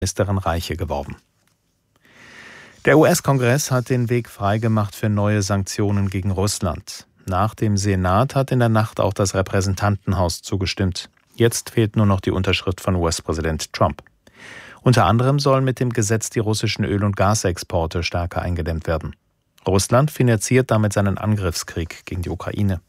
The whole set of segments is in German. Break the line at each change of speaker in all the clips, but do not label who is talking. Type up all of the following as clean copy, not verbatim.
Ministerin Reiche geworben. Der US-Kongress hat den Weg freigemacht für neue Sanktionen gegen Russland. Nach dem Senat hat in der Nacht auch das Repräsentantenhaus zugestimmt. Jetzt fehlt nur noch die Unterschrift von US-Präsident Trump. Unter anderem sollen mit dem Gesetz die russischen Öl- und Gasexporte stärker eingedämmt werden. Russland finanziert damit seinen Angriffskrieg gegen die Ukraine.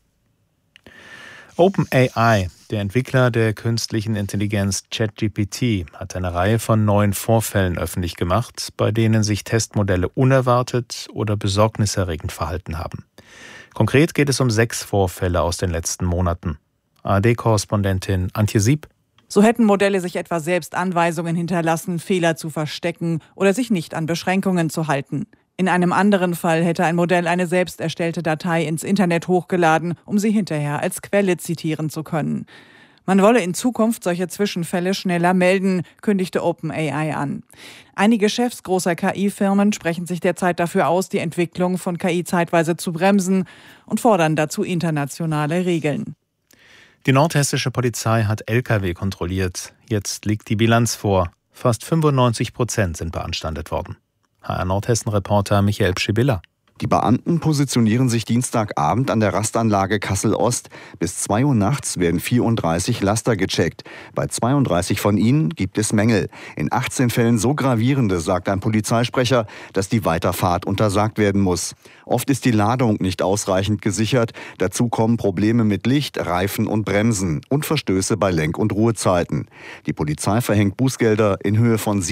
OpenAI, der Entwickler der künstlichen Intelligenz ChatGPT, hat eine Reihe von neuen Vorfällen öffentlich gemacht, bei denen sich Testmodelle unerwartet oder besorgniserregend verhalten haben. Konkret geht es um 6 Vorfälle aus den letzten Monaten. ARD-Korrespondentin Antje Sieb.
So hätten Modelle sich etwa selbst Anweisungen hinterlassen, Fehler zu verstecken oder sich nicht an Beschränkungen zu halten. In einem anderen Fall hätte ein Modell eine selbst erstellte Datei ins Internet hochgeladen, um sie hinterher als Quelle zitieren zu können. Man wolle in Zukunft solche Zwischenfälle schneller melden, kündigte OpenAI an. Einige Chefs großer KI-Firmen sprechen sich derzeit dafür aus, die Entwicklung von KI zeitweise zu bremsen und fordern dazu internationale Regeln.
Die nordhessische Polizei hat Lkw kontrolliert. Jetzt liegt die Bilanz vor. Fast 95% sind beanstandet worden. HR Nordhessen-Reporter Michael Pschibilla.
Die Beamten positionieren sich Dienstagabend an der Rastanlage Kassel-Ost. Bis 2 Uhr nachts werden 34 Laster gecheckt. Bei 32 von ihnen gibt es Mängel. In 18 Fällen so gravierende, sagt ein Polizeisprecher, dass die Weiterfahrt untersagt werden muss. Oft ist die Ladung nicht ausreichend gesichert. Dazu kommen Probleme mit Licht, Reifen und Bremsen und Verstöße bei Lenk- und Ruhezeiten. Die Polizei verhängt Bußgelder in Höhe von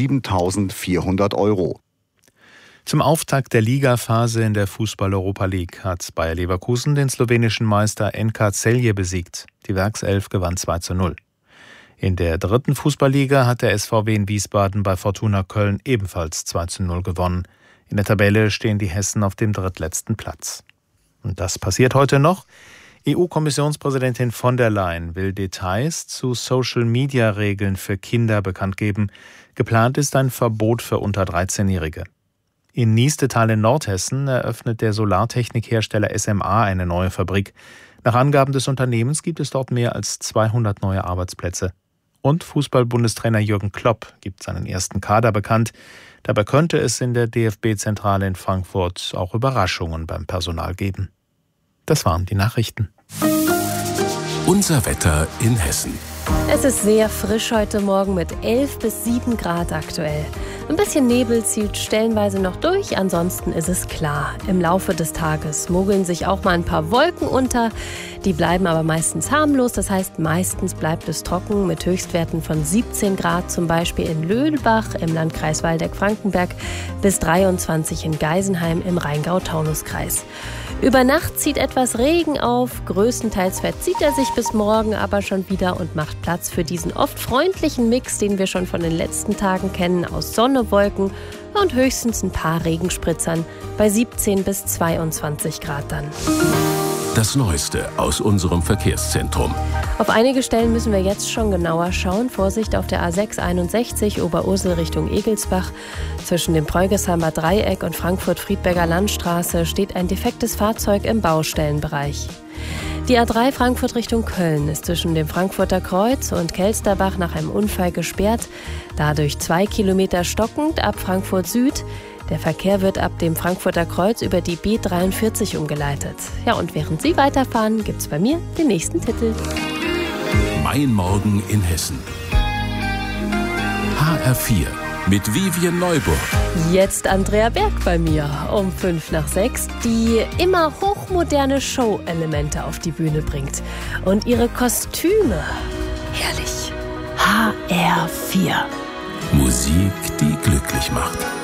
7.400 €.
Zum Auftakt der Ligaphase in der Fußball-Europa League hat Bayer Leverkusen den slowenischen Meister NK Celje besiegt. Die Werkself gewann 2:0. In der 3. Fußballliga hat der SVW in Wiesbaden bei Fortuna Köln ebenfalls 2:0 gewonnen. In der Tabelle stehen die Hessen auf dem drittletzten Platz. Und das passiert heute noch. EU-Kommissionspräsidentin von der Leyen will Details zu Social-Media-Regeln für Kinder bekannt geben. Geplant ist ein Verbot für unter 13-Jährige. In Niestetal in Nordhessen eröffnet der Solartechnikhersteller SMA eine neue Fabrik. Nach Angaben des Unternehmens gibt es dort mehr als 200 neue Arbeitsplätze. Und Fußball-Bundestrainer Jürgen Klopp gibt seinen ersten Kader bekannt. Dabei könnte es in der DFB-Zentrale in Frankfurt auch Überraschungen beim Personal geben. Das waren die Nachrichten.
Unser Wetter in Hessen.
Es ist sehr frisch heute Morgen mit 11 bis 7 Grad aktuell. Ein bisschen Nebel zieht stellenweise noch durch, ansonsten ist es klar. Im Laufe des Tages mogeln sich auch mal ein paar Wolken unter. Die bleiben aber meistens harmlos, das heißt meistens bleibt es trocken mit Höchstwerten von 17 Grad, zum Beispiel in Löhlbach im Landkreis Waldeck-Frankenberg bis 23 in Geisenheim im Rheingau-Taunus-Kreis. Über Nacht zieht etwas Regen auf, größtenteils verzieht er sich bis morgen aber schon wieder und macht Platz für diesen oft freundlichen Mix, den wir schon von den letzten Tagen kennen, aus Sonne, Wolken und höchstens ein paar Regenspritzern bei 17 bis 22 Grad dann.
Das Neueste aus unserem Verkehrszentrum.
Auf einige Stellen müssen wir jetzt schon genauer schauen. Vorsicht auf der A661 Oberursel Richtung Egelsbach. Zwischen dem Preugesheimer Dreieck und Frankfurt-Friedberger Landstraße steht ein defektes Fahrzeug im Baustellenbereich. Die A3 Frankfurt Richtung Köln ist zwischen dem Frankfurter Kreuz und Kelsterbach nach einem Unfall gesperrt. Dadurch 2 Kilometer stockend ab Frankfurt Süd. Der Verkehr wird ab dem Frankfurter Kreuz über die B43 umgeleitet. Ja, und während Sie weiterfahren, gibt's bei mir den nächsten Titel.
Mein Morgen in Hessen. HR4 mit Vivian Neuburg.
Jetzt Andrea Berg bei mir um 5:05, die immer hochmoderne Show-Elemente auf die Bühne bringt. Und ihre Kostüme, herrlich. HR4.
Musik, die glücklich macht.